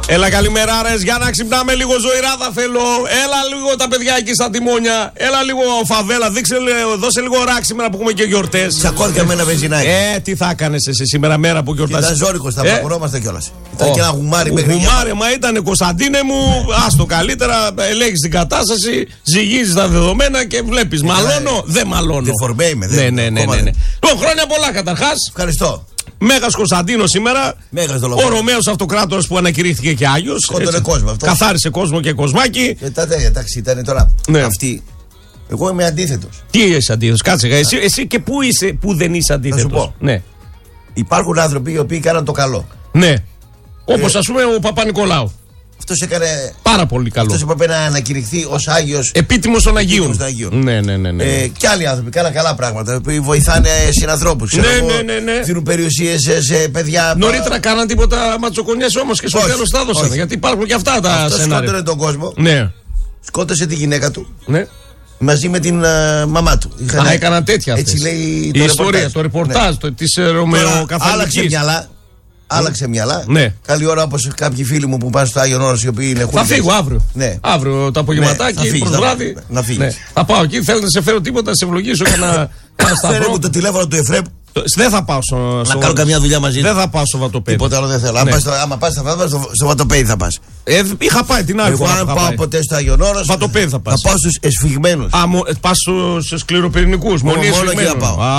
Έλα, καλημεράρες, για να ξυπνάμε λίγο ζωηράδα θέλω. Έλα λίγο τα παιδιά εκεί στα τιμόνια. Έλα λίγο φαβέλα, δώσε λίγο ράξ σήμερα που έχουμε και γιορτές. Τσακώθηκα με ένα βενζινάκι. Τι θα έκανες εσύ σήμερα μέρα που γιορτάζεις? Ήταν ζώρικος, θα παγωνόμαστε κιόλας. Ήταν και ένα γουμάρι μέχρι. Γουμάρι, μα ήταν Κωνσταντίνε μου, άστο καλύτερα, ελέγχεις την κατάσταση, ζυγίζεις τα δεδομένα και βλέπεις. Μαλώνω, δεν μαλώνω. Δεφορμέ είμαι, ναι. Λοιπόν, χρόνια πολλά καταρχάς. Ευχαριστώ. Μέγας Κωνσταντίνος σήμερα. Ο Ρωμαίος Αυτοκράτορας που ανακηρύχθηκε και Άγιος. Σκότωνε κόσμο αυτό. Καθάρισε κόσμο και κοσμάκι. Εντάξει, ήταν τώρα. Ναι. Αυτή. Εγώ είμαι αντίθετος. Τι είσαι αντίθετος? Κάτσε. Εσύ και πού είσαι, που δεν είσαι αντίθετος? Θα σου πω. Ναι. Υπάρχουν άνθρωποι οι οποίοι κάναν το καλό. Ναι. Όπως ας πούμε ο Παπα-Νικολάου. Αυτός έκανε. Πάρα πολύ καλό. Αυτός έπρεπε να ανακηρυχθεί ως Άγιος. Επίτιμος των Αγίων. Ναι. Και άλλοι άνθρωποι κάναν καλά πράγματα. Που βοηθάνε συνανθρώπους. Ναι. Δίνουν περιουσίες σε παιδιά. Νωρίτερα κάναν τίποτα ματσοκονιές όμως και στο τέλος τα έδωσαν. Γιατί υπάρχουν και αυτά τα σενάρια. Σκότωνε τον κόσμο. Ναι. Σκότωσε τη γυναίκα του. Ναι. Μαζί με την μαμά του. Έκαναν τέτοια. Έτσι λέει η ιστορία, το ρεπορτάζ της Ρωμαιοκαθολικής. Άλλαξε μυαλά. Ναι. Καλή ώρα όπως κάποιοι φίλοι μου που πάνε στο Άγιον Όρος οι οποίοι είναι χούλιγανς. Θα φύγω αύριο. Ναι. Αύριο το απογευματάκι, προς βράδυ. Να φύγεις. Ναι. Θα πάω εκεί. Θέλετε να σε φέρω τίποτα, να σε ευλογήσω για να. Φέρε μου το τηλέφωνο του Εφραίμ. Δεν θα πάω να κάνω καμιά δουλειά μαζί. Δεν θα πάω στο Βατοπέδι. Τίποτα άλλο δεν θέλω. Ναι. Άμα πας στο Βατοπέδι θα πας. Είχα πάει την άλλη φορά. Εγώ αν πάω ποτέ στο Άγιον Όρος. Βατοπέδι θα πας. Θα πάω στους εσφυγμένους. Πας στους σκληροπυρηνικούς. Μονή εσφυγμένων.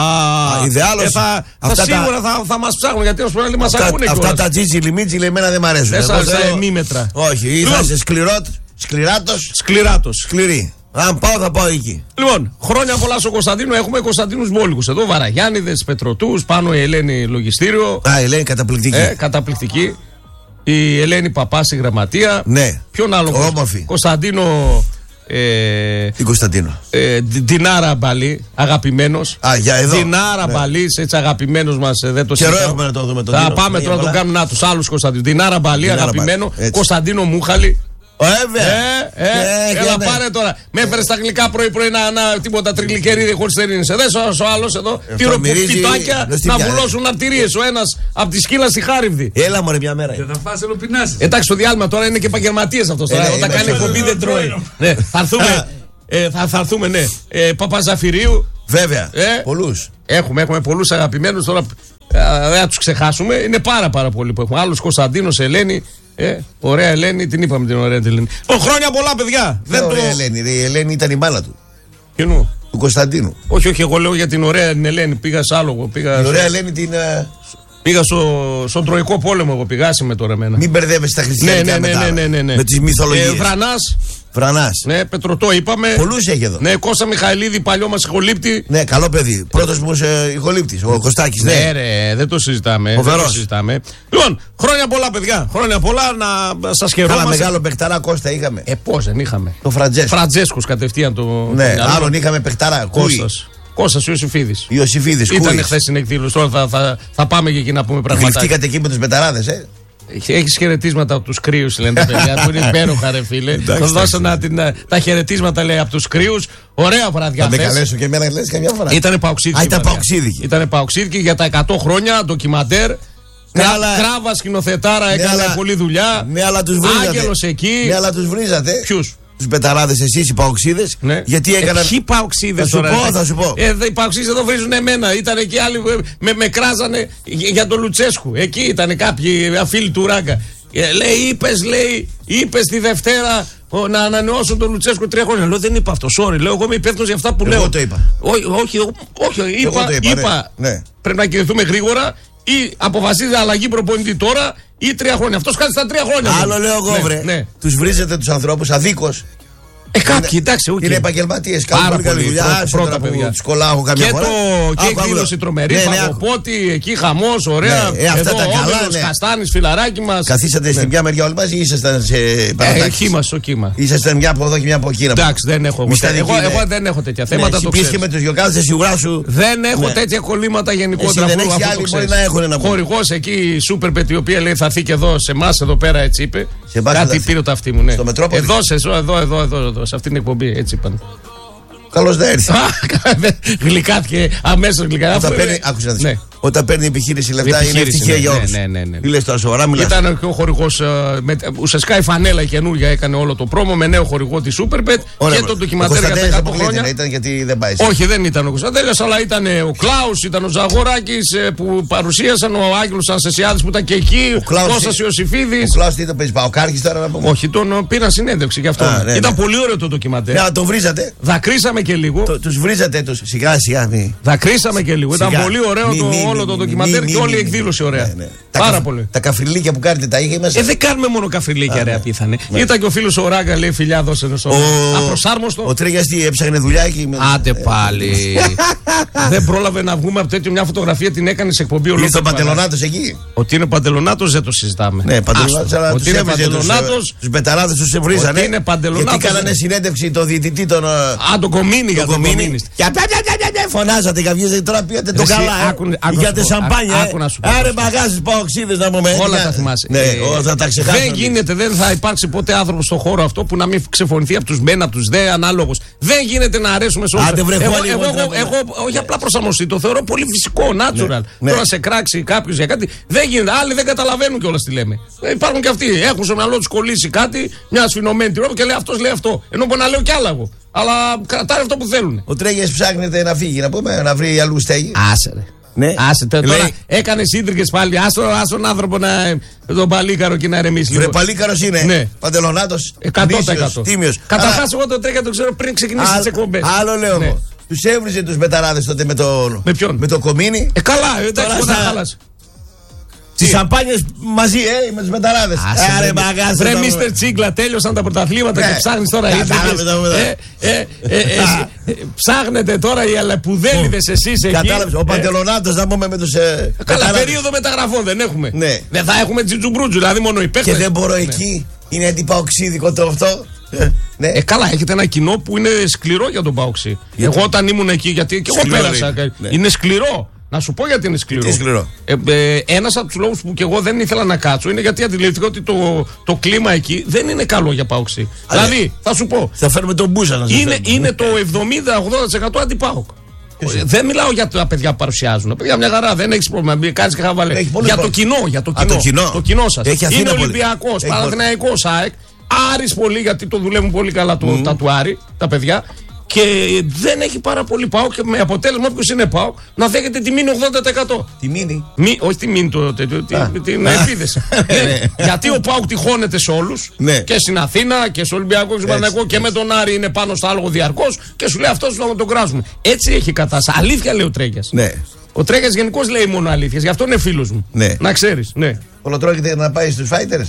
Σίγουρα θα μας ψάχνουν γιατί ως πρώτα μας ακούνε. Αυτά τα τζίτζιλι μίτζιλι εμένα δεν μ' αρέσουν. Εσάς εμίμετρα. Όχι, ή θα είσαι σκληράτος. Σκληρή. Αν πάω θα πάω εκεί. Λοιπόν, χρόνια πολλά στο Κωνσταντίνο. Έχουμε Κωνσταντίνους Μόλικους εδώ. Βαραγιάννηδες, Πετρωτούς. Πάνω η Ελένη Λογιστήριο. Η Ελένη καταπληκτική. Καταπληκτική. Η Ελένη Παπά στη γραμματεία. Ναι. Ποιον άλλο? Όμορφη. Κωνσταντίνο. Τι Κωνσταντίνο? Ντινάρα Μπαλή, αγαπημένος. Για εδώ. Ντινάρα Μπαλή, έτσι αγαπημένος μας. Δεν το συζητάω. Έχουμε να το δούμε τον Θα πάμε τώρα να τον κάνουμε τους άλλους Κωνσταντίνους. Ντινάρα Μπαλή, αγαπημένο. Κωνσταντίνο Μούχαλη. Έλα πάρε τώρα. Με έφερε στα γλυκά πρωί-πρωί τίποτα τριγλικερίδι χωρίς θερίνη. Δες ο άλλος εδώ. Τυροπιτάκια να βουλώσουν αρτηρίες. Ο ένας από τη σκύλα στη Χάριβδη. Έλα μωρέ μια μέρα. Δεν θα φας ελοπινάσεις. Εντάξει, το διάλειμμα τώρα είναι και επαγγελματίας αυτός. Όταν κάνει εκπομπή δεν τρώει. Θα έρθουμε, ναι. Παπαζαφυρίου. Βέβαια. Πολλούς. Έχουμε πολλούς αγαπημένους τώρα. Δεν θα τους ξεχάσουμε. Είναι πάρα πολλοί που έχουμε. Άλλος Κωνσταντίνος, Ελένη. Ωραία Ελένη, την είπαμε την ωραία Ελένη. Χρόνια πολλά, παιδιά. Ωραία Ελένη. Η Ελένη ήταν η μάνα του. Ποιονού? Του Κωνσταντίνου. Όχι, εγώ λέω για την ωραία την Ελένη. Πήγα σε άλογο. Η ωραία Ελένη την. Πήγα στον Τροϊκό Πόλεμο. Εγώ πηγάσαμε τώρα εμένα. Μην μπερδεύεσαι τα χριστιανικά ναι. Με τις μυθολογίες. Βρανάς. Ναι, Πετρωτό είπαμε. Πολλούς έχει εδώ. Ναι, Κώστα Μιχαηλίδη, παλιό μας ηχολήπτη. Ναι, καλό παιδί. Πρώτος μου ηχολήπτης, ο Κωστάκης. Ναι, δεν το συζητάμε. Λοιπόν, χρόνια πολλά, παιδιά. Χρόνια πολλά να σας χαιρόμαστε. Καλά, μεγάλο παιχταρά Κώστα είχαμε. Πώς δεν είχαμε? Το Φραντζέσκος κατευθείαν το. Ναι, άλλον είχαμε παιχταρά. Κώστας Ιωσήφιδης. Ήταν χθες στην εκδήλωση. Τώρα θα πάμε και εκεί να πούμε πράγματα. Γλυφτήκατε εκεί με τους μπεταράδες, Έχεις χαιρετίσματα από τους κρύους, λένε τα παιδιά, που είναι υπέροχα, ρε φίλε. Θα δώσω τα χαιρετίσματα, λέει, από τους κρύους. Ωραία βραδιά. Θα με καλέσω και εμένα, λες, καμιά φορά. Ήτανε παοξίδικη. Ήταν παοξίδικη για τα 100 χρόνια, ντοκιμαντέρ. Κράβα, σκηνοθετάρα, έκανε πολλή δουλειά. Ναι, αλλά τους βρίζατε. Άγγελος εκεί. Ναι, αλλά τους βρίζατε. Ποιους? Τους μπεταράδες, εσείς οι παοξίδες. Ναι. Γιατί έκαναν. Ποιοι παοξίδες τώρα? Θα σου πω. Οι παοξίδες εδώ βρίζουν εμένα. Ήταν εκεί άλλοι με κράζανε για τον Λουτσέσκου. Εκεί ήταν κάποιοι φίλοι του Ράγκα. Είπες τη Δευτέρα να ανανεώσουν τον Λουτσέσκου 3 χρόνια. Λέω δεν είπα αυτό. Sorry, λέω εγώ είμαι υπεύθυνος για αυτά που λέω. Εγώ το είπα. Όχι, είπα. Ναι. Πρέπει να κινηθούμε γρήγορα ή αποφασίζεται αλλαγή προπονητή τώρα ή 3 χρόνια. Αυτός κάνει στα 3 χρόνια. Άλλο λέω εγώ, βρε. Ναι. Τους βρίζετε τους ανθρώπους αδίκως. Κάποιοι, εντάξει, είναι επαγγελματίες. Κάνουν πολύ καλή δουλειά. Πρώτα παιδιά. Τους κολλάω καμιά φορά. Και εκδήλωση τρομερή. Παποπότη, εκεί χαμός, ωραία. Αυτά τα καλά. Καστάνης, φιλαράκι μας. Καθίσατε στην μια μεριά όλοι μαζί ή ήσασταν σε παρατάξεις? Εκεί μας, στο κύμα. Ήσασταν μια από εδώ και μια από εκεί. Εντάξει, δεν έχω. Εγώ δεν έχω τέτοια θέματα. Πήγες και με τους γιοκάδες σιγουρά σου. Δεν έχω τέτοια κολλήματα γενικότερα. Δεν έχει άλλοι μπορεί να έχουν ένα πρόβλημα. Χορηγός εκεί, Σούπερ Πετ, η οποία λέει θα έρθει και εδώ σε εμάς εδώ πέρα, έτσι είπε. Κάτι πήρε το αυτί μου, ναι. Εδώ, σε αυτήν την εκπομπή. Έτσι είπαν. Καλώς να έρθει. Γλυκάθηκε αμέσως γλυκά. Άκουσα να δεις. Όταν παίρνει επιχείρηση λεφτά είναι ευτυχία για όλους. Ναι. Τι λες τώρα, σοβαρά μιλάς? Ήταν και ο χορηγός. Ουσιαστικά η φανέλα καινούργια έκανε όλο το πρόμο με νέο χορηγό τη Superbet και το ντοκιμαντέρ για τα 100 χρόνια. Ήταν γιατί δεν πάει. Όχι, δεν ήταν ο Κωνσταντέλιας, αλλά ήταν ο Κλάους, ήταν ο Ζαγοράκης που παρουσίασαν, ο Άγγελος Αναστασιάδης που ήταν και εκεί, ο Κώστας Ιωσήφιδης. Ο Κλάους τι το παίζει, Παοκάρχης τώρα να πούμε? Όχι, τον πήραν συνέντευξη γι' αυτό. Ήταν πολύ ωραίο το ντοκιμαντέρ. Ναι, τον βρίζατε. Δακρύσαμε και λίγο. Τους βρίζατε τους. Σιγά. Δακρύσαμε και λίγο. Ήταν πολύ ωραίο όλο το ντοκιμαντέρ και όλη η εκδήλωση ωραία. Πάρα πολύ. Τα καφριλίκια που κάνετε τα είχε μέσα? Δεν κάνουμε μόνο καφριλίκια, ρε απίθανε. Ήταν και ο φίλος ο Ράγκα, λέει φιλιά, δώσε ένα στο απροσάρμοστο. Ο Τρέγιας τι έψαχνε δουλειά εκεί? Άντε πάλι. Δεν πρόλαβε να βγούμε από τέτοιο, μια φωτογραφία την έκανε σε εκπομπή ολόκληρη. Είναι ο Παντελονάτος εκεί. Ότι είναι Παντελονάτος δεν το συζητάμε. Ναι, Παντελονάτος, αλλά ότι είναι Παντελονάτος. Τους μπεταράδες τους βρίζανε. Ότι είναι Παντελονάτος. Γιατί κάνανε συνέντευξη το διαιτητή τον. Το Κομίνι για τον Κομίνι. Φωνάζατε καυγίζατε τώρα πήγατε το καλά. Είχατε σαμπάνια. Άρε μπαγάζεις παοξίδες να πούμε. Όλα τα θυμάσαι. Θα τα ξεχάσω. Δεν γίνεται, δεν θα υπάρξει ποτέ άνθρωπος στον χώρο αυτό που να μην ξεφωνηθεί από τους μεν, από τους δε, ανάλογος. Δεν γίνεται να αρέσουμε σε όλους. Εγώ όχι απλά προσαρμοστεί, το θεωρώ πολύ φυσικό, natural. Τώρα σε κράξει κάποιος για κάτι. Δεν γίνεται. Άλλοι δεν καταλαβαίνουν κιόλας τι λέμε. Υπάρχουν και αυτοί. Έχουν στο μυαλό τους κολλήσει κάτι, μια σφινωμένη τρόπο και λέει αυτός λέει αυτό. Ενώ μπορεί να λέω κι άλλα εγώ. Αλλά κρατάνε αυτό που θέλουν. Ο Τρέγιας ψάχνεται να φύγει, να πούμε, να βρει αλλού στέγη. Άσε ρε. Ναι. Άσε, τώρα έκανε ίντρικες πάλι. Άσε τον άνθρωπο να. Τον παλίκαρο και να ηρεμήσει λίγο. Παλίκαρος είναι. Ναι. Παντελονάτος. 100%. Τίμιος. Καταρχάς, εγώ τον Τρέγια τον ξέρω πριν ξεκινήσει τις εκπομπές. Άλλο λέω εγώ. Τους έβριζε τους μπεταράδες τότε με το. Με ποιον? Με το Κομίνι. Καλά, εντάξει, όταν χάλασε. Τις σαμπάνιες μαζί, με τους μεταράδες. Άρε μαγάζε. Βρε Μίστερ Τσίγκλα, τέλειωσαν τα πρωταθλήματα και ψάχνεις τώρα ίντρικες. Ψάχνετε τώρα οι αλεπουδέλιδες εσείς εκεί. Κατάλαβες, ο Παντελονάτος να πούμε με τους. Καλά, περίοδο μεταγραφών δεν έχουμε. Δεν θα έχουμε τζιτζουμπρούτζου, δηλαδή μόνο οι παίκτες. Και δεν μπορώ εκεί, είναι αντιπαοξίδικο το αυτό. Καλά, έχετε ένα κοινό που είναι σκληρό για τον Παοξή. Εγώ όταν ήμουν εκεί, γιατί και εγώ πέρασα. Είναι σκληρό. Να σου πω γιατί είναι σκληρό. Ένας από τους λόγους που και εγώ δεν ήθελα να κάτσω είναι γιατί αντιληφθήκα ότι το κλίμα εκεί δεν είναι καλό για Παοξή. Δηλαδή, θα σου πω. Θα φέρουμε τον Μπούζα να σας είναι το 70-80% αντιπάοκ. Δεν μιλάω για τα παιδιά που παρουσιάζουν. Παιδιά, μια χαρά, δεν έχει πρόβλημα. Μην κάνει και χαβαλέ. Για το κοινό, το κοινό σας. Είναι Ολυμπιακός, Παναθηναϊκός, ΑΕΚ. Άρης πολύ, γιατί το δουλεύουν πολύ καλά τα του Άρη, τα παιδιά. Και δεν έχει πάρα πολύ ΠΑΟΚ και με αποτέλεσμα όποιος είναι ΠΑΟΚ να δέχεται τη μήνυ 80%. Τη μήνυ? Όχι τη μήνυ, την επίδεση. Γιατί ο ΠΑΟΚ τυχώνεται σε όλους και στην Αθήνα και στο Ολυμπιακό και στο Παναθηναϊκό και με τον Άρη είναι πάνω στο άλογο διαρκώς και σου λέει αυτός να τον κράσουμε. Έτσι έχει κατάσταση. Αλήθεια λέει ο Τρέγιας. Ο Τρέγιας γενικώς λέει μόνο αλήθειες, γι' αυτό είναι φίλος μου. Να ξέρεις. Ολοτρώκεται να πάει στους fighters.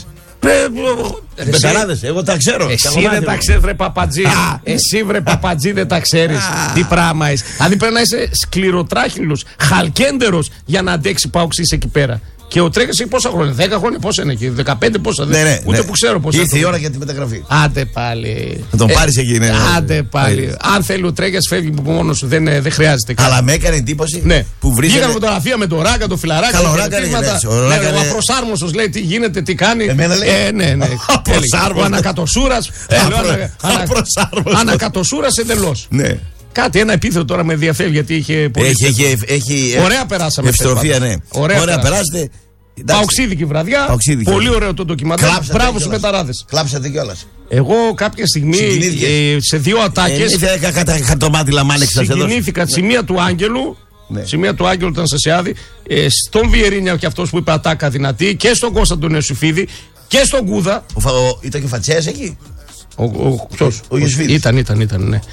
Μπεταράδες, εγώ τα ξέρω. Εσύ δεν τα ξέρεις, βρε Παπατζή. Εσύ, βρε Παπατζή, δεν τα ξέρεις. Τι πράγμα είσαι. Δηλαδή πρέπει να είσαι σκληροτράχυλος, χαλκέντερος για να αντέξει Παοξής εκεί πέρα. Και ο Τρέγιας έχει πόσα χρόνια, 10 χρόνια πόσα είναι εκεί, 15 πόσα. Ούτε που ξέρω πόσα. Ήρθε η ώρα για τη μεταγραφή. Άντε πάλι. Θα τον πάρεις εκεί, ναι. Άντε πάλι. Αν θέλει ο Τρέγιας φεύγει από μόνος σου, δεν χρειάζεται κάτι. Αλλά με έκανε εντύπωση που βρήκε. Βγήκαμε φωτογραφία με το Ράγκα, το Φιλαράκι. Ο Αφροσάρμοστος λέει τι γίνεται, τι κάνει. Ναι. Ο Ανακατοσούρας. Ανακατοσούρας εντελώς. Κάτι, ένα επίθετο τώρα με διαφεύγει γιατί είχε πολύ. Ωραία περάσαμε. Ευστροφία, ναι. Ωραία περάσετε. Παοξίδικη βραδιά. Πολύ ωραίο το ντοκιμαντέρ. Μπράβο στους μεταράδες. Κλάψατε κιόλας. Εγώ κάποια στιγμή σε δύο ατάκες. Συγκινήθηκα τη σημεία του Άγγελου. Σημεία του Άγγελου του Αναστασιάδη. Στον Βιερίνια και αυτός που είπε ατάκα δυνατή. Και στον Κώστα τον Ιωσήφιδη. Και στον Κούδα. Ήταν και Φατσέας εκεί. Ο Ιωσήφιδης. Ήταν, ναι.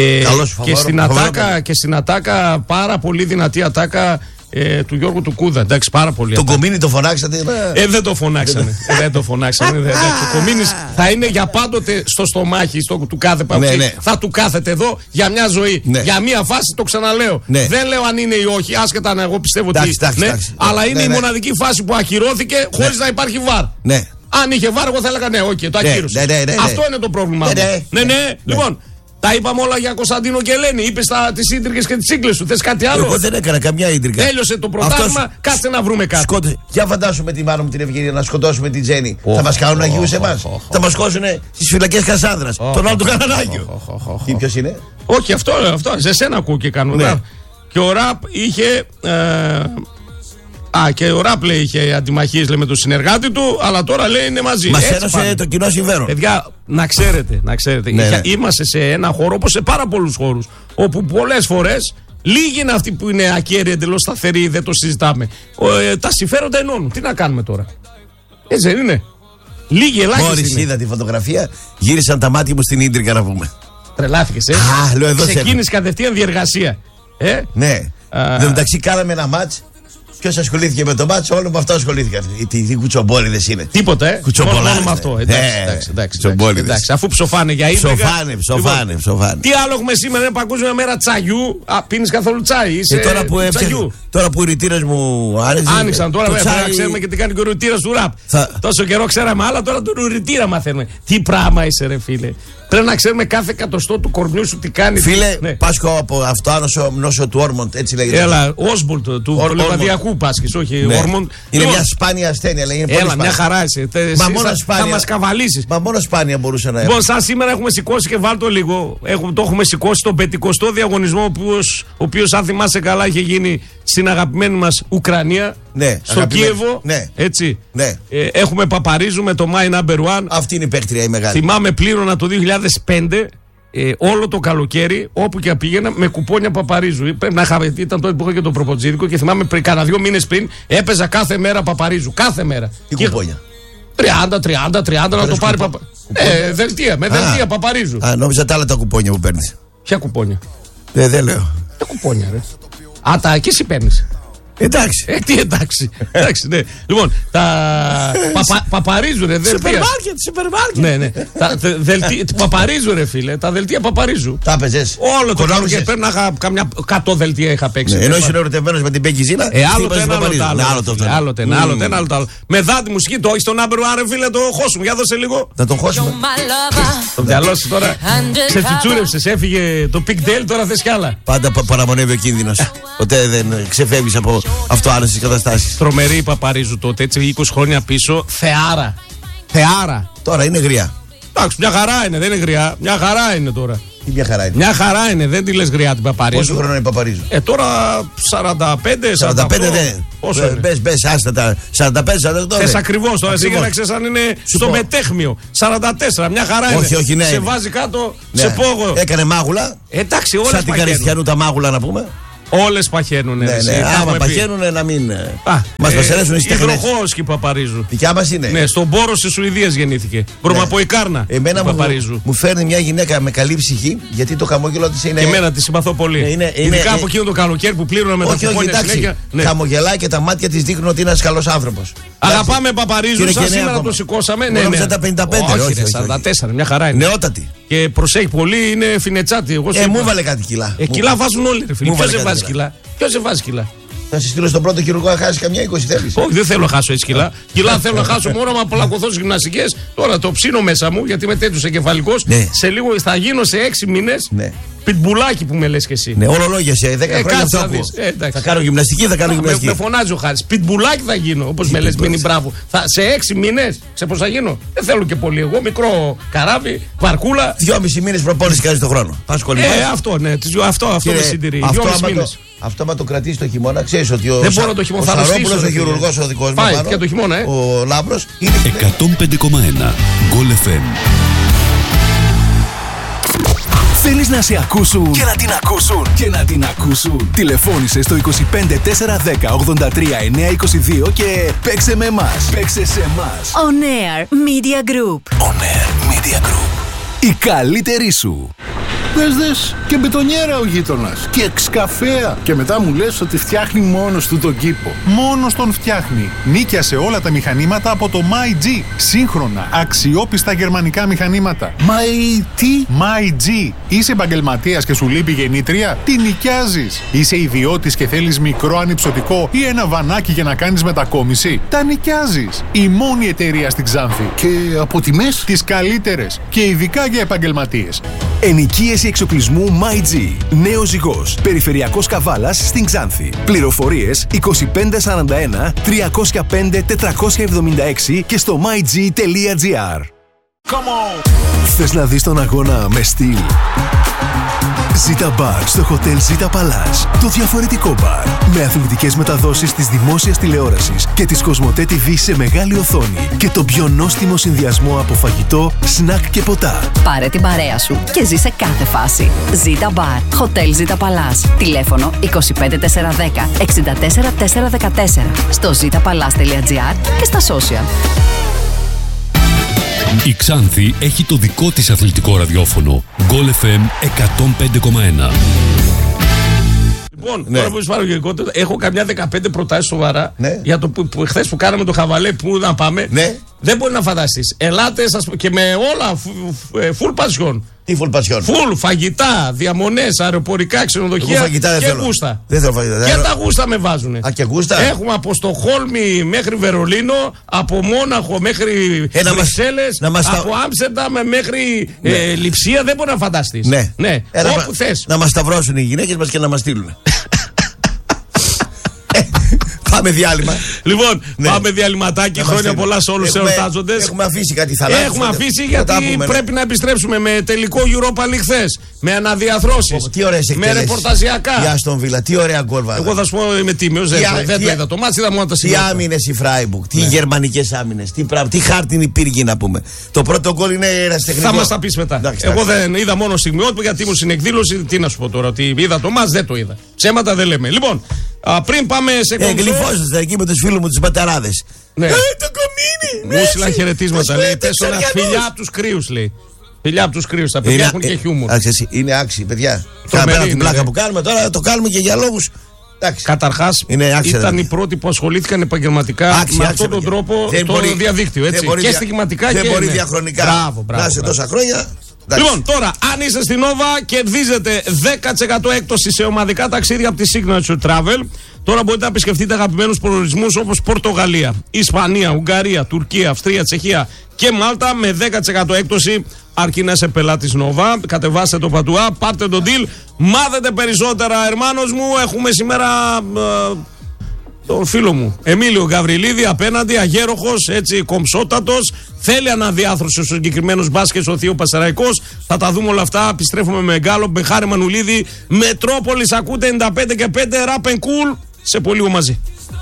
Και στην ατάκα, πάρα πολύ δυνατή ατάκα του Γιώργου του Κούδα. Εντάξει, πάρα πολύ. Τον Κομίνι το φωνάξατε? Δεν το φωνάξαμε. Ο Κομίνης θα είναι για πάντοτε στο στομάχι του κάθε Παοξή. Θα του κάθεται εδώ για μια ζωή. Για μια φάση, το ξαναλέω. Δεν λέω αν είναι ή όχι, άσχετα αν εγώ πιστεύω ότι είναι. Αλλά είναι η μοναδική φάση που ακυρώθηκε χωρίς να υπάρχει βαρ. Αν είχε βάρ, εγώ θα έλεγα ναι, το ακύρωσε. Αυτό είναι το πρόβλημά μου. Λοιπόν, τα είπαμε όλα για Κωνσταντίνο και Ελένη. Είπες τις ίντρικες και τις τσίγκλες σου. Θες κάτι άλλο? Εγώ δεν έκανα καμιά ίντρικα. Τέλειωσε το πρωτάθλημα, κάτσε να βρούμε κάτι. Για φαντάσουμε τη μάνα μου την Ευγενία να σκοτώσουμε την Τζέννη. Θα μας κάνουν αγίους εμάς. Θα μας κόσουν στις φυλακές Κασάνδρας. Τον άλλο του κάναν άγιο. Τι ποιος είναι? Όχι, αυτό. Σε σένα ακούω και κάνω. Και ο Ραπ είχε Και ο Ράπλε είχε αντιμαχίες με τον συνεργάτη του, αλλά τώρα λέει είναι μαζί. Μας ένωσε το κοινό συμφέρον. Παιδιά, να ξέρετε. Ναι. Είμαστε σε ένα χώρο, όπως σε πάρα πολλούς χώρους, όπου πολλές φορές λίγοι είναι αυτοί που είναι ακέραιοι, εντελώς σταθεροί, δεν το συζητάμε. Τα συμφέροντα ενώνουν. Τι να κάνουμε τώρα. Έτσι δεν είναι. Λίγοι, ελάχιστοι. Μόλις είδα τη φωτογραφία, γύρισαν τα μάτια μου στην ίντρικα να πούμε. Τρελάθηκες, ξεκίνησε κατευθείαν διεργασία. Ναι. Εν μεταξύ κάναμε ένα μάτς. Ποιος ασχολήθηκε με το μάτς, όλοι με αυτό ασχολήθηκαν. Τι κουτσομπόλιδες είναι. Τίποτα, μόνο με αυτό. Εντάξει, αφού ψοφάνε για ίντρικα. Ψοφάνε. Τι άλλο έχουμε σήμερα, είναι Παγκόσμια Μέρα Τσαγιού. Πίνεις καθόλου τσάι, τώρα που οι ρητήρες μου άνοιξαν τώρα, βέβαια, να ξέρουμε και τι κάνει και ο ρητήρας του ραπ. Τόσο καιρό ξέραμε άλλα, τώρα τον ρητήρα μαθαίνουμε. Τι πράγμα είσαι, ρε φίλε. Πρέπει να ξέρουμε κάθε εκατοστό του κορμιού σου τι κάνει. Φίλε, πάσχω από αυτοάνωσο νόσο του Όρμοντ, έτσι λέγεται. Έλα, Όσμπολτ, του λιβαδιακού πάσχεις, όχι Όρμοντ. Είναι μια σπάνια ασθένεια, λέει. Έλα, μια χαρά είσαι. Θα μας καβαλήσεις. Μα μόνο σπάνια μπορούσε να έχουμε. Λοιπόν, σαν σήμερα έχουμε σηκώσει και βάλτο λίγο. Το έχουμε σηκώσει τον 50ο διαγωνισμό, ο οποίος, αν θυμάσαι καλά, είχε γίνει στην αγαπημένη μας Ουκρανία. Ναι, στο Κίεβο. Ναι. Έτσι. Ναι. Έχουμε Παπαρίζου με το My Number One. Αυτή είναι η παίκτρια η μεγάλη. Θυμάμαι πλήρωνα το 2005 όλο το καλοκαίρι, όπου και πήγαινα, με κουπόνια Παπαρίζου. Πρέπει να είχα, ήταν τότε που είχα και το προποτζίδικο και θυμάμαι κάνα 2 μήνες πριν έπαιζα κάθε μέρα Παπαρίζου. Κάθε μέρα. Τι κουπόνια. 30 να το πάρει δελτία, με δελτία Παπαρίζου. Νόμιζα τα άλλα τα κουπόνια που παίρνεις. Ποια κουπόνια? Δεν λέω. Τα κουπόνια, ρε. Και εσύ παίρνεις. Εντάξει. Τι εντάξει. Ναι. Λοιπόν, τα Παπαρίζου, ρε. Σούπερ μάρκετ. Παπαρίζου, ρε φίλε. Τα δελτία Παπαρίζου. Τα παίζες. Όλο το χρόνο και πρέπει να είχα καμιά 100 δελτία είχα παίξει. Ενώ είσαι ερωτευμένος με την Πέγκη Ζήνα. Άλλο το άλλο. Με δάτη μουσική, το έχει στον Number One, ρε φίλε, το χώσουμε. Για δώσε λίγο. Να τον χώσουμε. Το μυαλό σου τώρα ξεφιτσούρεψες, έφυγε το Big Dale, τώρα θες κι άλλα. Πάντα παραμονεύει ο κίνδυνος. Ποτέ δεν ξεφεύγεις από αυτοάνωσης καταστάσεις. Τρομερή η Παπαρίζου τότε, έτσι 20 χρόνια πίσω. Θεάρα. Τώρα είναι γριά. Εντάξει, μια χαρά είναι, δεν είναι γριά. Μια χαρά είναι τώρα. Τι μια χαρά είναι. Μια χαρά είναι, δεν τη λες γριά την Παπαρίζου. Πόσο χρόνο είναι η Παπαρίζου? Τώρα 45 δεν. Πόσο είναι? Μπες, άστα τα 45-48. Θες ακριβώς τώρα, εσύ για να ξέρεις αν είναι στο μετέχμιο. 44, μια χαρά είναι. Όχι, ναι. Σε βάζει κάτω, σε πόγο. Έκανε μάγουλα. Εντάξει, όλες σαν την Καριστιανού τα μάγουλα να πούμε. Όλες παχαίνουνε. Άμα παχαίνουνε να μην μας πασερέσουν οι τεχνές. Υδροχόσκη Παπαρίζου. Δικιά μας είναι. Ναι, στον Πόρο της Σουηδίας γεννήθηκε. Μπρουμαποϊκάρνα. Εμένα μου φέρνει μια γυναίκα με καλή ψυχή, γιατί το χαμόγελο της είναι. Και εμένα τη συμπαθώ πολύ. Ειδικά από εκείνο το καλοκαίρι που πλήρωνα με τα κουπόνια συνέχεια. Χαμογελάει και τα μάτια της δείχνουν ότι είναι ένας καλός άνθρωπος. Αγαπάμε Παπαρίζου, σαν σήμερα το σηκώσαμε. Ναι, τα 55, όχι 44, μια χαρά είναι. Νεότατη. Και προσέχει πολύ, είναι φινετσάτη. Μου βάλε κάτι κιλά. Κιλά βάζουν όλοι, ρε φίλε. Ποιος σε βάζει κιλά? Θα σε στείλω στον πρώτο χειρουργό να χάσει καμιά 20 θέλεις. Όχι, δεν θέλω να χάσω έτσι κιλά. Κιλά θέλω να χάσω μόνο να πλακωθώ στις γυμναστικές. Τώρα το ψήνω μέσα μου, γιατί είμαι τέτοιος εγκεφαλικός. Σε λίγο θα γίνω σε 6 μήνες. Πιτμπουλάκι που με λες και εσύ. Ναι, ορολόγια σε 10 χρόνια αυτό ακούω. Θα κάνω γυμναστική, Με φωνάζει ο Χάρης. Πιτμπουλάκι θα γίνω, όπως με λες, μείνει μπράβο. Σε 6 μήνες, σε πώς θα γίνω. Δεν θέλω και πολύ. Εγώ μικρό καράβι, παρκούλα. 2,5 μήνες προπόνηση κάνεις το χρόνο. Πας κολλημάς. Αυτό, ναι, αυτό με συντηρεί. 2,5 μήνες. Αυτό μα το κρατήσει το χειμώνα, ξέρεις ότι ο Σαρόπουλος, ο χειρουργός ο δικός μου, και το χειμώνα, ο Λάμπρος είναι 105,1 Goal FM. Θέλεις να σε ακούσουν και να την ακούσουν και να την ακούσουν? Τηλεφώνησε στο 25 410 83 922 και παίξε με εμάς. Παίξε σε εμάς. On Air Media Group. On Air Media Group. Η καλύτερη σου. Δες και μπετονιέρα ο γείτονας και εξκαφέα. Και μετά μου λες ότι φτιάχνει μόνος του τον κήπο. Μόνος τον φτιάχνει. Νίκιασε όλα τα μηχανήματα από το MyG. Σύγχρονα, αξιόπιστα γερμανικά μηχανήματα. MyG. Είσαι επαγγελματίας και σου λείπει γεννήτρια? Τι νοικιάζεις? Είσαι ιδιώτης και θέλεις μικρό ανυψωτικό ή ένα βανάκι για να κάνεις μετακόμιση? Τα νοικιάζεις. Η μόνη εταιρεία στην Ξάνθη. Και από τιμές τις καλύτερες. Και ειδικά για επαγγελματίες. Ενοικίαση εξοπλισμού MyG. Νέος Ζυγός. Περιφερειακός Καβάλας στην Ξάνθη. Πληροφορίες 2541 305 476 και στο myg.gr. Θες να δεις τον αγώνα με στυλ? Zeta Bar στο Hotel Zeta Palace. Το διαφορετικό μπαρ. Με αθλητικές μεταδόσεις της δημόσιας τηλεόρασης και της Κοσμοτέ TV σε μεγάλη οθόνη. Και το πιο νόστιμο συνδυασμό από φαγητό, σνακ και ποτά. Πάρε την παρέα σου και ζει σε κάθε φάση. Zeta Bar. Hotel Zeta Palace. Τηλέφωνο 25410 64414. Στο zetapalas.gr και στα social. Η Ξάνθη έχει το δικό της αθλητικό ραδιόφωνο. Goal FM 105,1. Λοιπόν, τώρα που πάρω γενικότερα, έχω καμιά 15 προτάσεις σοβαρά για το που χθες που κάναμε το χαβαλέ που να πάμε. Δεν μπορεί να φανταστείς. Ελάτε και με όλα full passion. Τι full passion? Full φαγητά, διαμονές, αεροπορικά, ξενοδοχεία και γούστα. Δεν θέλω φαγητά. Και τα γούστα με βάζουνε. Α, και γούστα. Έχουμε από Στοκχόλμη μέχρι Βερολίνο, από Μόναχο μέχρι Βρυξέλλες, από Άμστερνταμ μέχρι Λειψία. Δεν μπορεί να φανταστείς. Ναι. Όπου θες. Να μας σταυρώσουν οι γυναίκες μας και να μας στείλουν. Πάμε διάλειμμα. Λοιπόν, πάμε διαλυματάκι. Χρόνια πολλά σε όλους τους εορτάζοντες. Έχουμε αφήσει κάτι θαλάσσιο. Έχουμε αφήσει γιατί πρέπει να επιστρέψουμε με τελικό Europa League χθες. Με αναδιαθρώσεις. Τι ωραίες εκτελέσεις. Με ρεπορταζιακά. Η Άστον Βίλα, τι ωραία γκολ. Εγώ θα σου πω είμαι τίμιος. Δεν το είδα το μάτς, είδα μόνο τα σημεία. Τι άμυνες η Φράιμπουργκ, τι γερμανικές άμυνες, τι χάρτινη πύργη να πούμε. Το πρώτο γκολ είναι ερασιτεχνικό. Θα μας τα πεις μετά. Εγώ δεν είδα μόνο στιγμιότυπο γιατί ήμουν στην εκδήλωση. Τι να σου πω τώρα, ότι είδα το μάτς, δεν το είδα. Ψέματα δεν λέμε. Λοιπόν, πριν πάμε σε γλυφόσαστε εκεί με τους φίλους μου τους μπαταράδες. Ναι. Το κομίνι! Μου στείλαν χαιρετίσματα. Λέει τέσσερα φιλιά από τους κρύους, λέει. Φιλιά από τους κρύους. Τα παιδιά έχουν και χιούμορ. Είναι άξιοι, παιδιά. Πέρα από την πλάκα που κάνουμε, τώρα το κάνουμε και για λόγους. Καταρχάς, ήταν οι πρώτοι που ασχολήθηκαν επαγγελματικά με αυτόν τον τρόπο στο διαδίκτυο. Και στοιχηματικά και. Δεν μπορεί διαχρονικά να είσαι τόσα χρόνια. Λοιπόν, τώρα, αν είστε στην Nova, κερδίζετε 10% έκπτωση σε ομαδικά ταξίδια από τη Signature Travel. Τώρα μπορείτε να επισκεφτείτε αγαπημένους προορισμούς όπως Πορτογαλία, Ισπανία, Ουγγαρία, Τουρκία, Αυστρία, Τσεχία και Μάλτα με 10% έκπτωση. Αρκεί να είσαι πελάτης Nova. Κατεβάστε το πατουά, πάρτε το deal, μάθετε περισσότερα, ερμάνος μου. Έχουμε σήμερα τον φίλο μου Εμίλιο Γαβριλίδη απέναντι, αγέροχος, έτσι κομψότατος. Θέλει αναδιάθρωση ο συγκεκριμένος μπάσκετ ο Θείο Πασαραϊκός. Θα τα δούμε όλα αυτά. Επιστρέφουμε με Γκάλο, με Χάρη Μανουλίδη. Μετρόπολης, ακούτε 95 και 5, Rap and Cool. Σε πολύ λίγο μαζί.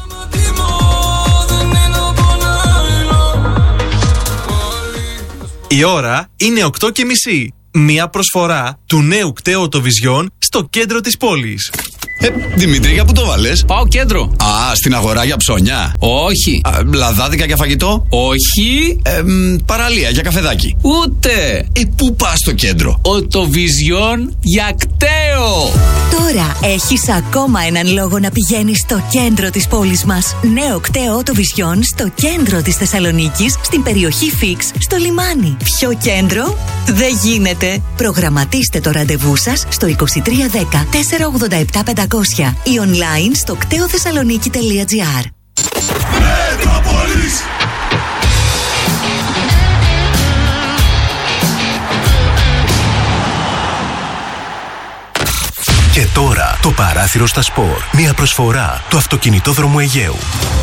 Η ώρα είναι 8:30. Μία προσφορά του νέου κταίου Οτοβιζιόν στο κέντρο της πόλης. Δημήτρη, για πού το βάλες? Πάω κέντρο. Α, στην αγορά για ψώνια. Όχι. Λαδάδικα για φαγητό. Όχι. Παραλία για καφεδάκι. Ούτε. Πού πας στο κέντρο? Οτοβιζιόν για κταίο. Τώρα έχεις ακόμα έναν λόγο να πηγαίνεις στο κέντρο της πόλης μας. Νέο κταίο Οτοβιζιόν στο κέντρο της Θεσσαλονίκης, στην περιοχή Φίξ, στο λιμάνι. Πιο κέντρο δεν γίνεται. Προγραμματίστε το ραντεβού σας στο 2310 487 500 ή online στο κτεοθεσσαλονίκη.gr. Και τώρα το παράθυρο στα σπορ. Μια προσφορά του αυτοκινητόδρομου Αιγαίου.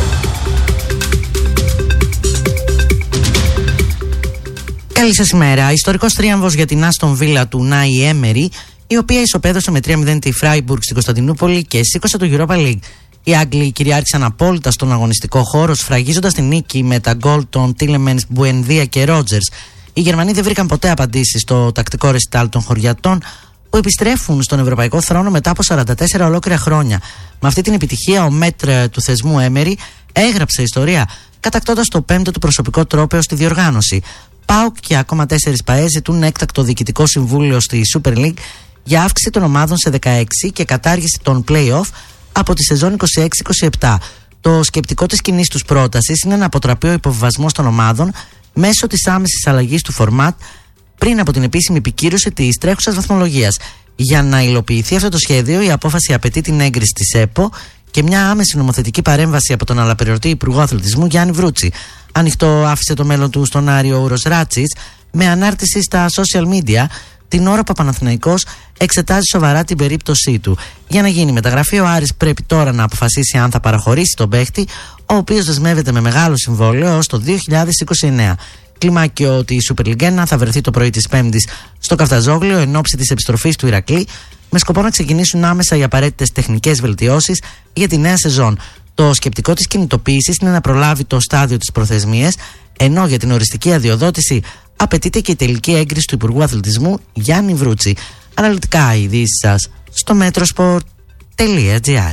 Καλή σας ημέρα. Ιστορικός τρίαμβος για την Άστον Βίλα του Νάι Έμερι, η οποία ισοπαίδωσε με 3-0 τη Φράιμπουργκ στην Κωνσταντινούπολη και σήκωσε το Europa League. Οι Άγγλοι κυριάρχησαν απόλυτα στον αγωνιστικό χώρο, σφραγίζοντας την νίκη με τα γκολ των Τίλεμενς, Μπουενδία και Ρότζερς. Οι Γερμανοί δεν βρήκαν ποτέ απαντήσεις στο τακτικό ρεσιτάλ των χωριατών, που επιστρέφουν στον ευρωπαϊκό θρόνο μετά από 44 ολόκληρα χρόνια. Με αυτή την επιτυχία, ο μέτρ του θεσμού Έμερι έγραψε ιστορία, κατακτώντας το 5ο του προσωπικό τρόπαιο στη διοργάνωση. ΠΑΟΚ και ακόμα 4 ΠΑΕ ζητούν έκτακτο διοικητικό συμβούλιο στη Super League για αύξηση των ομάδων σε 16 και κατάργηση των play-off από τη σεζόν 26-27. Το σκεπτικό της κοινής τους πρότασης είναι να αποτραπεί ο υποβιβασμός των ομάδων μέσω της άμεσης αλλαγής του φορμάτ πριν από την επίσημη επικύρωση της τρέχουσας βαθμολογίας. Για να υλοποιηθεί αυτό το σχέδιο, η απόφαση απαιτεί την έγκριση της ΕΠΟ και μια άμεση νομοθετική παρέμβαση από τον αναπληρωτή Υπουργό Αθλητισμού Γιάννη Βρούτσι. Ανοιχτό άφησε το μέλλον του στον Άριο Ούρος Ράτσης με ανάρτηση στα social media την ώρα που ο Παναθηναϊκός εξετάζει σοβαρά την περίπτωσή του. Για να γίνει μεταγραφή, ο Άρης πρέπει τώρα να αποφασίσει αν θα παραχωρήσει τον παίχτη, ο οποίος δεσμεύεται με μεγάλο συμβόλαιο ως το 2029. Κλιμάκιο ότι η Super League 1 θα βρεθεί το πρωί της Πέμπτης στο Καφταζόγλιο εν ώψη της επιστροφής του Ηρακλή με σκοπό να ξεκινήσουν άμεσα οι απαραίτητες τεχνικές βελτιώσεις για τη νέα σεζόν. Το σκεπτικό της κινητοποίησης είναι να προλάβει το στάδιο της προθεσμίας, ενώ για την οριστική αδειοδότηση απαιτείται και η τελική έγκριση του Υπουργού Αθλητισμού Γιάννη Βρούτση. Αναλυτικά οι ειδήσεις σας στο metrosport.gr.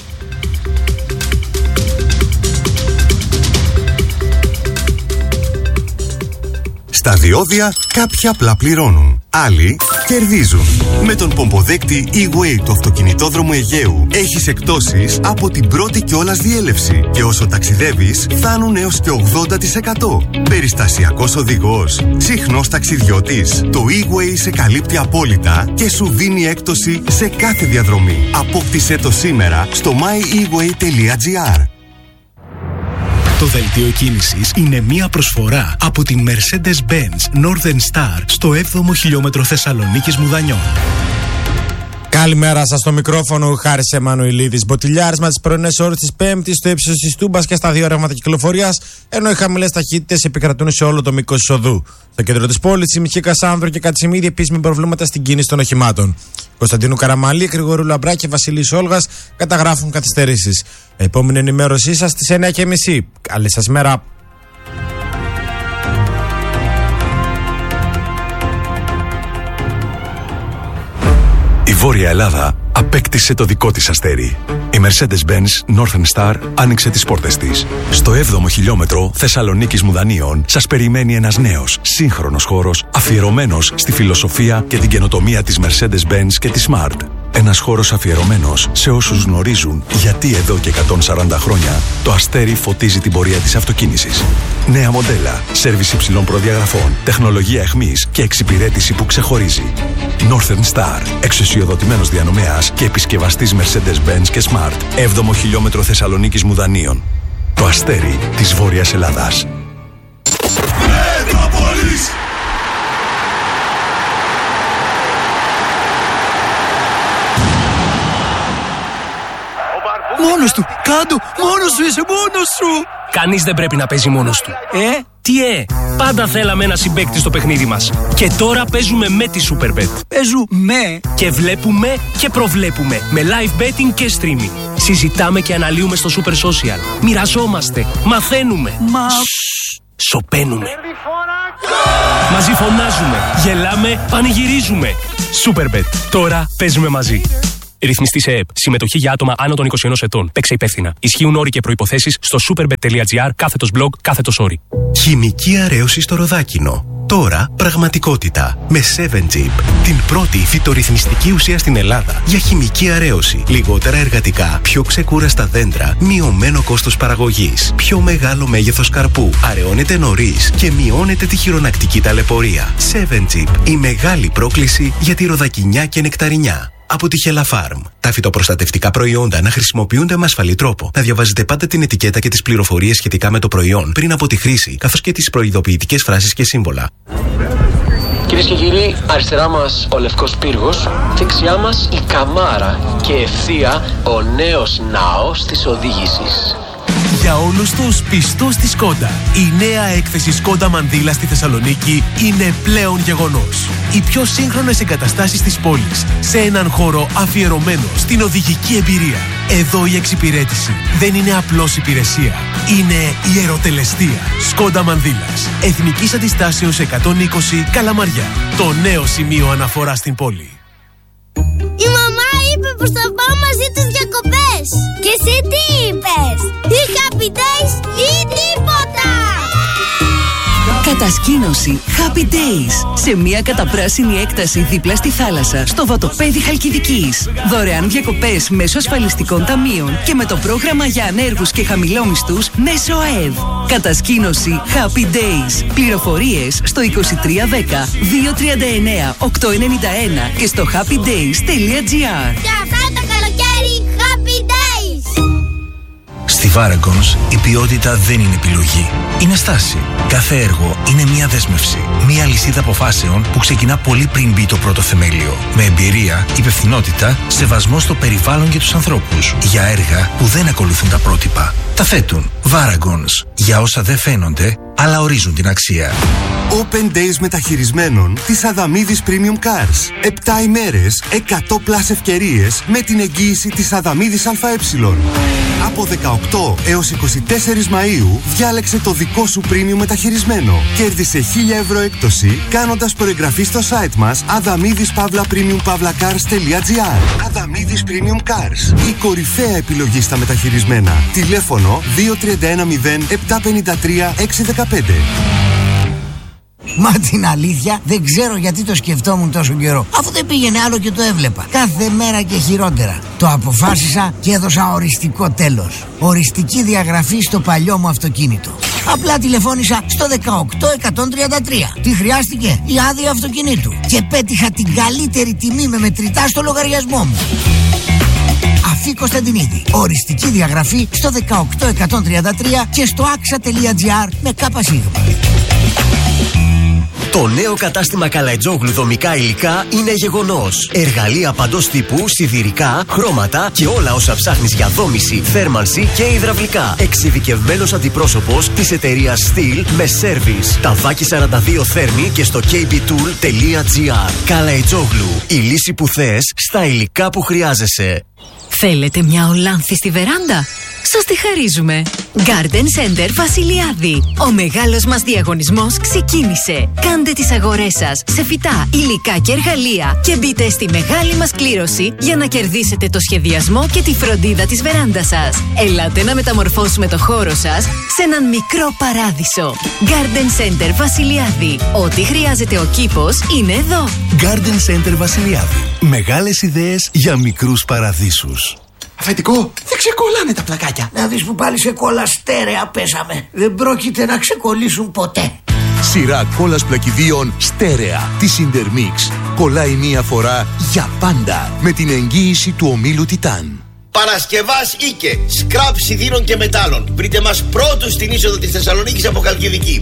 Στα διόδια κάποιοι απλά πληρώνουν, άλλοι κερδίζουν. Με τον πομποδέκτη E-Way του αυτοκινητόδρομου Αιγαίου έχεις εκπτώσεις από την πρώτη κιόλας διέλευση και όσο ταξιδεύεις φτάνουν έως και 80%. Περιστασιακός οδηγός, συχνός ταξιδιώτης, το E-Way σε καλύπτει απόλυτα και σου δίνει έκπτωση σε κάθε διαδρομή. Απόκτησέ το σήμερα στο myeWay.gr. Το δελτίο κίνησης είναι μία προσφορά από την Mercedes-Benz Northern Star στο 7ο χιλιόμετρο Θεσσαλονίκης Μουδανιών. Καλημέρα σας, στο μικρόφωνο Χάρης Εμμανουηλίδης. Μποτιλιάρισμα τις πρωινές ώρες της Πέμπτης στο ύψος της Τούμπας και στα δύο ρεύματα κυκλοφορίας, ενώ οι χαμηλές ταχύτητες επικρατούν σε όλο το μήκος της οδού. Στο κέντρο της πόλης, Τσιμιχή, Κασάνδρο και Κατσιμίδη, επίσης με προβλήματα στην κίνηση των οχημάτων. Κωνσταντίνου Καραμαλή, Γρηγορού Λαμπρά και Βασιλής Όλγας καταγράφουν καθυστερήσεις. Επόμενη ενημέρωσή σας στις 9:30. Καλή σας μέρα. Η Βόρεια Ελλάδα απέκτησε το δικό της αστέρι. Η Mercedes-Benz Northern Star άνοιξε τις πόρτες της. Στο 7ο χιλιόμετρο Θεσσαλονίκης Μουδανίων σας περιμένει ένας νέος, σύγχρονος χώρος αφιερωμένος στη φιλοσοφία και την καινοτομία της Mercedes-Benz και της Smart. Ένας χώρος αφιερωμένος σε όσους γνωρίζουν γιατί εδώ και 140 χρόνια το αστέρι φωτίζει την πορεία της αυτοκίνησης. Νέα μοντέλα, σέρβις υψηλών προδιαγραφών, τεχνολογία εχμής και εξυπηρέτηση που ξεχωρίζει. Northern Star, εξουσιοδοτημένος διανομέας και επισκευαστής Mercedes-Benz και Smart. 7ο χιλιόμετρο Θεσσαλονίκης Μουδανίων. Το αστέρι της Βόρειας Ελλάδας. Μόνος του! Κάντο! Μόνος σου είσαι! Μόνος σου! Κανείς δεν πρέπει να παίζει μόνος του. Τι πάντα θέλαμε ένα συμπαίκτη στο παιχνίδι μας. Και τώρα παίζουμε με τη Superbet. Παίζουμε! Και βλέπουμε και προβλέπουμε. Με live betting και streaming. Συζητάμε και αναλύουμε στο Super Social. Μοιραζόμαστε. Μαθαίνουμε. Σωπαίνουμε. Μαζί φωνάζουμε. Γελάμε. Πανηγυρίζουμε. Superbet. Τώρα παίζουμε μαζί. Ρυθμιστή σε ΕΕΠ. Συμμετοχή για άτομα άνω των 21 ετών. Παίξε υπεύθυνα. Ισχύουν όροι και προϋποθέσεις στο superbet.gr/blog/όροι. Χημική αρέωση στο Ροδάκινο. Τώρα πραγματικότητα. Με 7Jeep. Την πρώτη φυτορυθμιστική ουσία στην Ελλάδα για χημική αρέωση. Λιγότερα εργατικά, πιο ξεκούραστα δέντρα, μειωμένο κόστος παραγωγής, πιο μεγάλο μέγεθος καρπού, αραιώνεται νωρίς και μειώνεται τη χειρονακτική ταλαιπωρία. 7Jeep. Η μεγάλη πρόκληση για τη ροδακινιά και νεκταρινιά. Από τη Hella Farm. Τα φυτοπροστατευτικά προϊόντα να χρησιμοποιούνται με ασφαλή τρόπο. Να διαβάζετε πάντα την ετικέτα και τις πληροφορίες σχετικά με το προϊόν πριν από τη χρήση, καθώς και τις προειδοποιητικές φράσεις και σύμβολα. Κυρίες και κύριοι, αριστερά μας ο Λευκός Πύργος, δεξιά μας η Καμάρα και ευθεία ο νέος ναός της οδήγησης. Για όλους τους πιστούς της Σκόντα, η νέα έκθεση Σκόντα Μανδύλα στη Θεσσαλονίκη είναι πλέον γεγονός. Οι πιο σύγχρονες εγκαταστάσεις της πόλης, σε έναν χώρο αφιερωμένο στην οδηγική εμπειρία. Εδώ η εξυπηρέτηση δεν είναι απλώς υπηρεσία, είναι ιεροτελεστία. Σκόντα Μανδύλας, Εθνικής Αντιστάσεως 120 Καλαμαριά. Το νέο σημείο αναφορά στην πόλη. Η μαμά είπε πως θα πάω μαζί τους διακοπές. Και εσύ τι είπες? Ή Happy Days ή τίποτα. Κατασκήνωση Happy Days σε μια καταπράσινη έκταση δίπλα στη θάλασσα στο βατοπέδι Χαλκιδικής. Δωρεάν διακοπές μέσω ασφαλιστικών ταμείων και με το πρόγραμμα για ανέργους και χαμηλόμισθους μέσω ΑΕΔ. Κατασκήνωση Happy Days. Πληροφορίες στο 2310 239 891 και στο happydays.gr. Για αυτό το καλοκαίρι Happy Days. Στη Varagons η ποιότητα δεν είναι επιλογή. Είναι στάση. Κάθε έργο είναι μια δέσμευση. Μια λυσίδα αποφάσεων που ξεκινά πολύ πριν μπει το πρώτο θεμέλιο. Με εμπειρία, υπευθυνότητα, σεβασμό στο περιβάλλον και τους ανθρώπους. Για έργα που δεν ακολουθούν τα πρότυπα. Τα θέτουν. Varagons. Για όσα δεν φαίνονται, αλλά ορίζουν την αξία. Open Days μεταχειρισμένων της Αδαμίδης Premium Cars. 7 ημέρες, 100 πλάς ευκαιρίες με την εγγύηση της Αδαμίδης ΑΕ. Από 18 έως 24 Μαΐου διάλεξε το δικό σου premium μεταχειρισμένο. Κέρδισε 1.000 ευρώ έκπτωση κάνοντας προεγγραφή στο site μας adamidis-premium-cars.gr. Αδαμίδης Premium Cars. Η κορυφαία επιλογή στα μεταχειρισμένα. Τηλέφωνο 2310-753-615. Μα την αλήθεια δεν ξέρω γιατί το σκεφτόμουν τόσο καιρό, αφού δεν πήγαινε άλλο και το έβλεπα. Κάθε μέρα και χειρότερα. Το αποφάσισα και έδωσα οριστικό τέλος. Οριστική διαγραφή στο παλιό μου αυτοκίνητο. Απλά τηλεφώνησα στο 18133. Τι χρειάστηκε? Η άδεια αυτοκινήτου. Και πέτυχα την καλύτερη τιμή με μετρητά στο λογαριασμό μου. Αφή Κωνσταντινίδη. Οριστική διαγραφή στο 18133 και στο axa.gr με ΚΣ. Το νέο κατάστημα Καλαϊτζόγλου δομικά υλικά είναι γεγονός. Εργαλεία παντός τύπου, σιδηρικά, χρώματα και όλα όσα ψάχνεις για δόμηση, θέρμανση και υδραυλικά. Εξειδικευμένος αντιπρόσωπος της εταιρείας Steel με σέρβις. Ταβάκι 42 θέρμη και στο kbtool.gr. Καλαϊτζόγλου. Η λύση που θες στα υλικά που χρειάζεσαι. Θέλετε μια ολάνθη στη βεράντα? Σας τη χαρίζουμε. Garden Center Βασιλιάδη. Ο μεγάλος μας διαγωνισμός ξεκίνησε. Κάντε τις αγορές σας σε φυτά, υλικά και εργαλεία και μπείτε στη μεγάλη μας κλήρωση για να κερδίσετε το σχεδιασμό και τη φροντίδα της βεράντας σας. Ελάτε να μεταμορφώσουμε το χώρο σας σε έναν μικρό παράδεισο. Garden Center Βασιλιάδη. Ό,τι χρειάζεται ο κήπος είναι εδώ. Garden Center Βασιλιάδη. Μεγάλες ιδέες για μικρούς παραδείσους. Αφεντικό, δεν ξεκολλάνε τα πλακάκια. Να δεις που πάλι σε κόλλα στέρεα πέσαμε. Δεν πρόκειται να ξεκολλήσουν ποτέ. Σειρά κόλλας πλακιδίων στέρεα της Intermix. Κολλάει μία φορά για πάντα με την εγγύηση του ομίλου Τιτάν. Παρασκευάς Ίκε, σκράπ σιδήρων και μετάλλων. Βρείτε μας πρώτους στην είσοδο της Θεσσαλονίκης από Χαλκιδική.